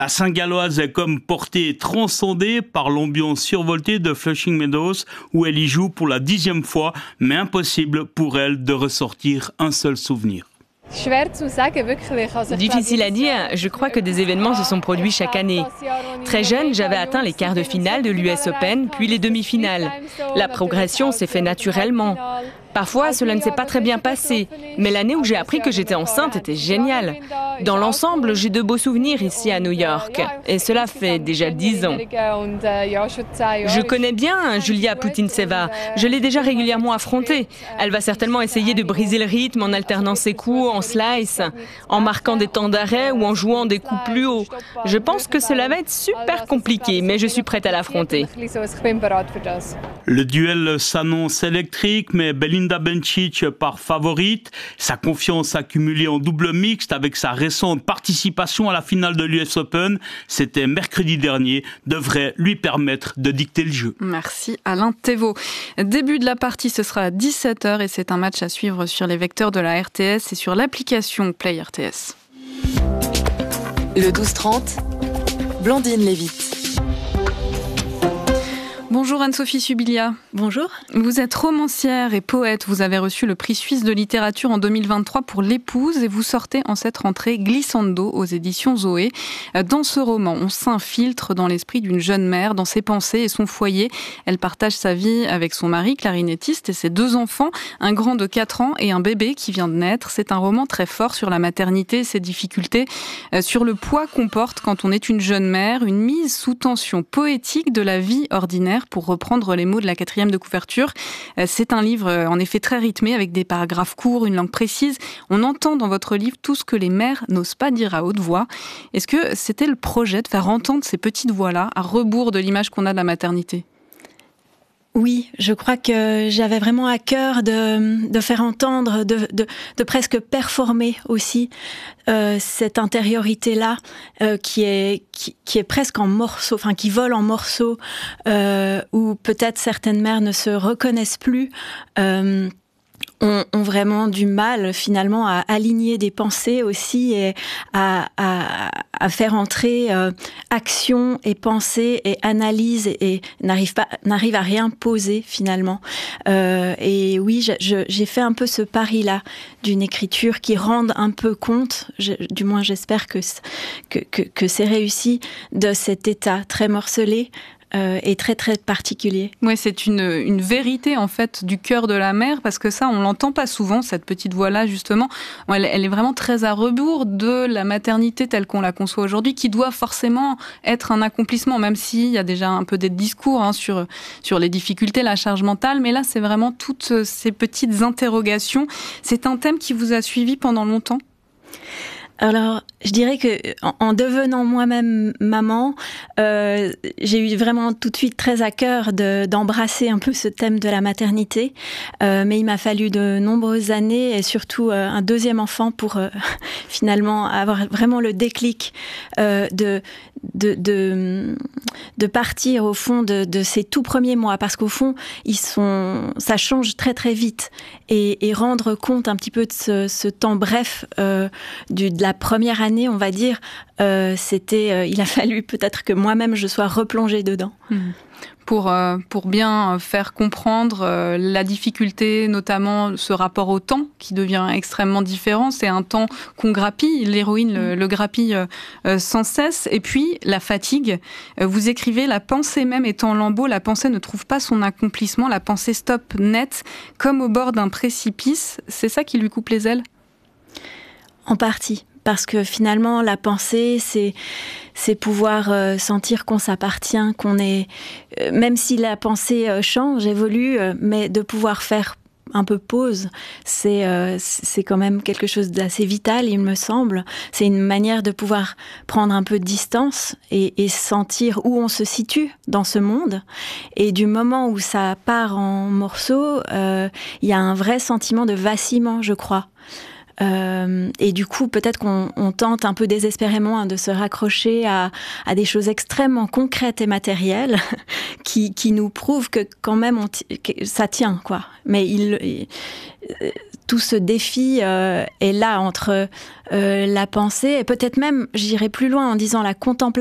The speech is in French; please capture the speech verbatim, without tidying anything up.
La Saint-Galloise est comme portée et transcendée par l'ambiance survoltée de Flushing Meadows où elle y joue pour la dixième fois, mais impossible pour elle de ressortir un seul souvenir. Difficile à dire, je crois que des événements se sont produits chaque année. Très jeune, j'avais atteint les quarts de finale de l'U S Open, puis les demi-finales. La progression s'est faite naturellement. Parfois, cela ne s'est pas très bien passé, mais l'année où j'ai appris que j'étais enceinte était géniale. Dans l'ensemble, j'ai de beaux souvenirs ici à New York, et cela fait déjà dix ans. Je connais bien Julia Putintseva, je l'ai déjà régulièrement affrontée. Elle va certainement essayer de briser le rythme en alternant ses coups en slice, en marquant des temps d'arrêt ou en jouant des coups plus hauts. Je pense que cela va être super compliqué, mais je suis prête à l'affronter. Le duel s'annonce électrique, mais Belinda Bencic part favorite. Sa confiance accumulée en double mixte avec sa récente participation à la finale de l'U S Open, c'était mercredi dernier, devrait lui permettre de dicter le jeu. Merci Alain Thévault. Début de la partie, ce sera à dix-sept heures et c'est un match à suivre sur les vecteurs de la R T S et sur l'application Play R T S. Le douze trente, Blandine Lévite. Bonjour Anne-Sophie Subilia. Bonjour. Vous êtes romancière et poète. Vous avez reçu le prix suisse de littérature en deux mille vingt-trois pour L'Épouse et vous sortez en cette rentrée Glissando aux éditions Zoé. Dans ce roman, on s'infiltre dans l'esprit d'une jeune mère, dans ses pensées et son foyer. Elle partage sa vie avec son mari, clarinettiste, et ses deux enfants, un grand de quatre ans et un bébé qui vient de naître. C'est un roman très fort sur la maternité, ses difficultés, sur le poids qu'on porte quand on est une jeune mère, une mise sous tension poétique de la vie ordinaire, pour reprendre les mots de la quatrième de couverture. C'est un livre en effet très rythmé avec des paragraphes courts, une langue précise. On entend dans votre livre tout ce que les mères n'osent pas dire à haute voix. Est-ce que c'était le projet de faire entendre ces petites voix-là à rebours de l'image qu'on a de la maternité ? Oui, je crois que j'avais vraiment à cœur de, de faire entendre, de, de, de presque performer aussi euh, cette intériorité-là euh, qui est qui, qui est presque en morceaux, enfin qui vole en morceaux, euh, où peut-être certaines mères ne se reconnaissent plus. Euh, Ont, ont vraiment du mal finalement à aligner des pensées aussi et à, à, à faire entrer euh, action et pensée et analyse et, et n'arrive pas n'arrive à rien poser finalement. Euh, et oui, je, je, j'ai fait un peu ce pari-là d'une écriture qui rende un peu compte, je, du moins j'espère que, que, que, que c'est réussi, de cet état très morcelé. Euh, et très très particulier. Oui, c'est une, une vérité en fait du cœur de la mère, parce que ça on l'entend pas souvent, cette petite voix-là justement. Elle, elle est vraiment très à rebours de la maternité telle qu'on la conçoit aujourd'hui, qui doit forcément être un accomplissement, même s'il y a déjà un peu des discours hein, sur, sur les difficultés, la charge mentale, mais là c'est vraiment toutes ces petites interrogations. C'est un thème qui vous a suivi pendant longtemps ? Alors, je dirais que en devenant moi-même maman, euh, j'ai eu vraiment tout de suite très à cœur de, d'embrasser un peu ce thème de la maternité. Euh, mais il m'a fallu de nombreuses années et surtout euh, un deuxième enfant pour euh, finalement avoir vraiment le déclic euh, de, de, de, de partir au fond de, de ces tout premiers mois. Parce qu'au fond, ils sont, ça change très très vite. Et, et rendre compte un petit peu de ce, ce temps bref euh, du, de la La première année, on va dire, euh, c'était, euh, il a fallu peut-être que moi-même je sois replongée dedans. Mmh. Pour, euh, pour bien faire comprendre euh, la difficulté, notamment ce rapport au temps qui devient extrêmement différent. C'est un temps qu'on grappille, l'héroïne le, le grappille euh, sans cesse. Et puis la fatigue. Euh, vous écrivez, la pensée même est en lambeaux, la pensée ne trouve pas son accomplissement, la pensée stoppe net, comme au bord d'un précipice. C'est ça qui lui coupe les ailes ? En partie. Parce que finalement, la pensée, c'est, c'est pouvoir euh, sentir qu'on s'appartient, qu'on est... Euh, même si la pensée euh, change, évolue, euh, mais de pouvoir faire un peu pause, c'est, euh, c'est quand même quelque chose d'assez vital, il me semble. C'est une manière de pouvoir prendre un peu de distance et, et sentir où on se situe dans ce monde. Et du moment où ça part en morceaux, euh, il y a un vrai sentiment de vacillement, je crois. Euh, et du coup, peut-être qu'on on tente un peu désespérément hein, de se raccrocher à, à des choses extrêmement concrètes et matérielles qui, qui nous prouvent que quand même on t- que ça tient, quoi. Mais il, il, tout ce défi euh, est là entre euh, la pensée et peut-être même, j'irai plus loin en disant la contemplation